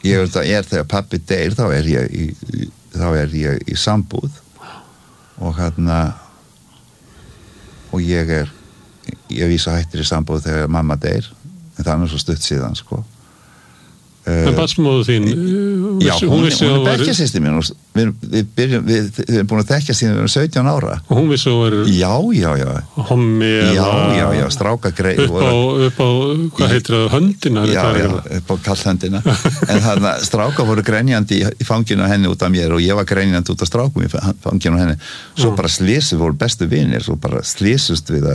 þegar pabbi deyr þá er ég í sambúð og og ég vísa hættir í sambúð þegar mamma deyr en það er svo stutt síðan sko. En barnsmóður þín já, hún er bekkjarsystir mín við erum búin að þekkja síðan við erum 17 ára og hún vissi að já hommi já, strákagreið upp á, hvað heitir það, höndina já, upp á kallhöndina en þarna stráka voru grenjandi í fanginu á henni út af mér og ég var grenjandi út af strákum í fanginu á henni svo bara slysum voru bestu vinir svo bara slysumst við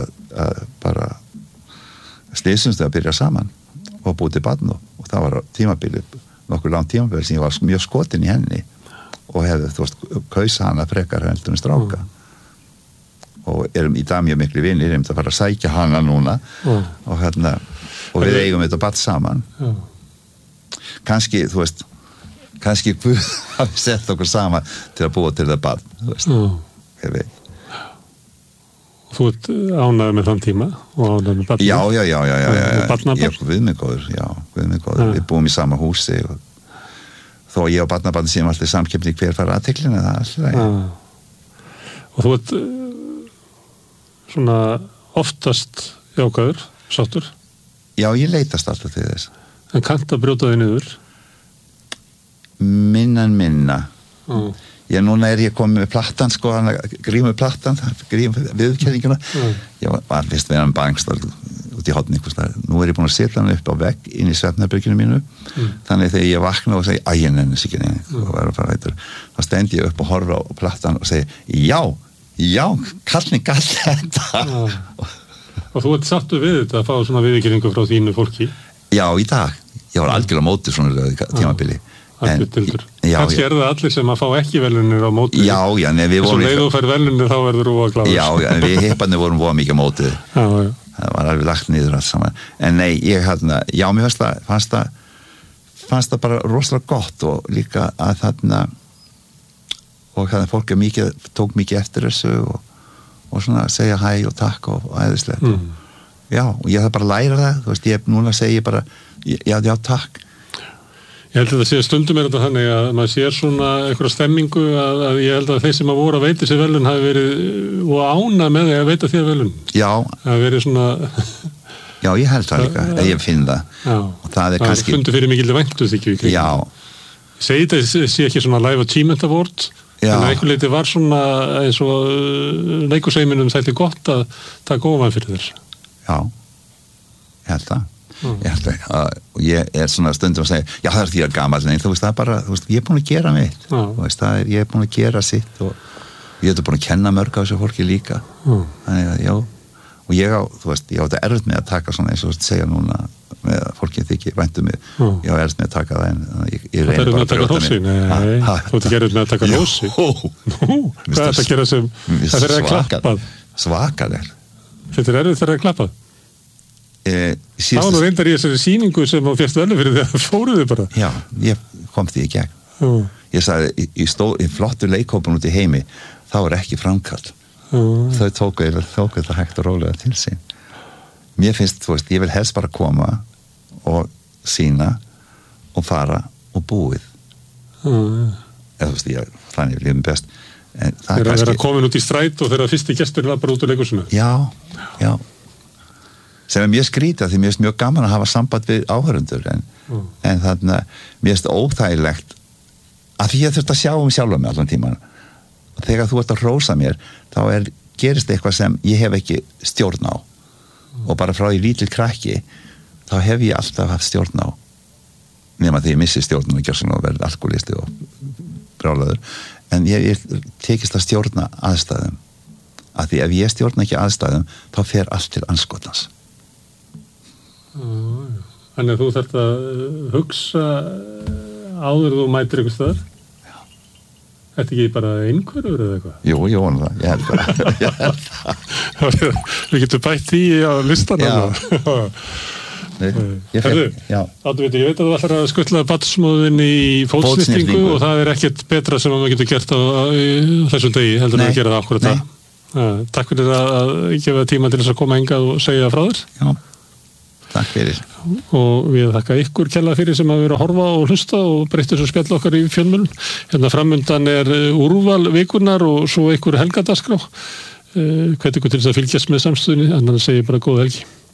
að byrja saman og búið til barn og það var tímabilið nokkur langt tímabil sem ég var mjög skotin í henni og hefði kausa hana frekar heldur en stráka og erum í dag mjög miklu vinir erum að fara að sækja hana núna og við eigum þetta barn saman kannski Guð hafi sett okkur saman til að búa til það barn ég veit Þú ert ánægður með þann tíma og ánægður með barnið? Já, Guð mig góður, við búum í sama húsi og þó ég og barnabarnið séum alltaf samkeppni hver fara aðteklina, það er alltaf. Og þú ert svona oftast jákvæður, sáttur? Já, ég leitast alltaf til þess. En kanntu að brjóta þig niður? Minna. Núna er ég komið með plattan sko, grímur plattan viðurkenninguna ég var vist við hann bangstar út í horni nú er ég búin að setja hann upp á vegg inn í svefnherberginu mínu þannig þegar ég vakna og segi ég nenni sig ekki þá stendi ég upp og horfa á plattan og segi já, kallni gall þetta Og þú ert sattu við þetta að fá svona viðurkenningu frá þínu fólki? Já, í dag, ég var algjörlega mótið svona tímabili Kannski það allir sem að fá ekki velunir á mótið Já, nei, við vorum Svo leið og fær velunir þá verður þú að klára Já, en við hipparnir vorum voða mikið á mótið Það var alveg lagt niður allt saman En nei, mér fannst það bara rosalega gott og líka að og fólk tók mikið eftir þessu og svona segja hæ og takk og æðislegt Já, og ég þarf bara að læra það þú veist, núna segi ég bara já, takk Ég held að það sé stundum þetta þannig að maður sér svona einhverja stemmingu að ég held að þeir sem að voru að veita sér velun hafi verið og ána með því að veita þér velun. Já. Það hafi verið svona... Já, ég held það líka, ég finn það. Já. Og það kannski... Það fundu fyrir mikilvæg væntumþykju. Já. Segi þetta sé ekki svona Live Achievement Award, en að einhver leiti var svona eins og leikuseiminum þætti gott að taka ofan fyrir þér. Já, ég held það. Ég er svona stundum að segja já það er því að gamall en þú veist það er bara ég er búin að gera mitt ég er búin að gera sitt og ég er búin að kenna mörg á þessu fólki líka þannig að já og ég á þetta erfitt með að taka svona eins og segja núna með fólki þykir væntum mig ég á erfitt með að taka það en ég reyna bara að brjóta mig Þú ert ekki erfitt með að taka rósi Hvað er þetta að gera sem það er að klappað Svakaleg Þetta er erfitt þegar það er klappað Það var nú reyndar í þessari sýningu sem á fjast velum fyrir því að fóruðu bara Já, ég kom því í gegn Ég sagði, í flottu leikhópun út í heimi þá er ekki framkall þau tóku það hægt og rólega til sín Mér finnst, ég vil helst bara koma og sýna og fara og búið eða þannig við lifum best Þegar það er komin út í stræt og þegar fyrsti gestur var bara út úr leikhúsinu Já sem er mjög skrítið því mér finnst mjög gaman að hafa samband við áhörundur en þarna mér finnst óþægilegt að því ég þurft að sjá sjálfa mig allan tíman og þegar þú ert að hrósa mér þá gerist eitthvað sem ég hef ekki stjórn á og bara frá því lítill krakki þá hef ég alltaf haft stjórn á nema því ég missi stjórn og gjör svona og verð alkoholisti og brjálaður en ég tekist að stjórna aðstæðum að því ef ég stjórna ekki aðstæðum þá fer allt til andskotans Þannig að þú þarft að hugsa áður þú mætir einhvers staðar? Já. Þetta ekki bara einhverjur eða eitthvað? Jú, ég vona það, ég held það. Við getum bætt því á listan. Herðu, ég veit að þú ætlar að skuttla barnsmóðin í fótsnýstingu og það er ekkert betra sem maður getur gert á þessum degi heldur en að gera það akkurat það. Takk fyrir að gefa tíma til þess að koma hingað og segja frá þér. Já. Takk fyrir. Og við þakka ykkur kærlega fyrir sem að vera að horfa og hlusta og breytta svo spjall okkar í fjölmiðlum. Hérna framundan úrval vikunnar og svo ykkur helgadagskrá. Hvet ykkur til þess að fylgjast með samstöðunni, annars segi ég bara góða helgi.